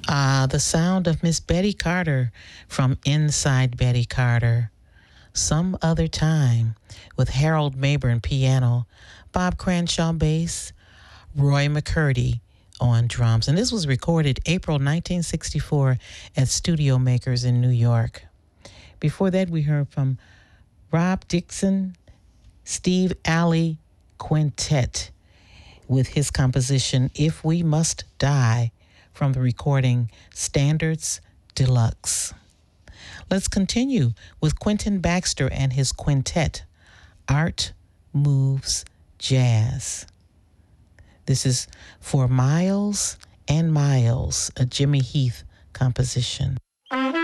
The sound of Miss Betty Carter from Inside Betty Carter. Some Other Time with Harold Mabern piano, Bob Cranshaw bass, Roy McCurdy on drums. And this was recorded April 1964 at Studio Makers in New York. Before that, we heard from Rob Dixon, Steve Alley Quintet with his composition If We Must Die from the recording Standards Deluxe. Let's continue with Quentin Baxter and his quintet, Art Moves Jazz. This is For Miles and Miles, a Jimmy Heath composition.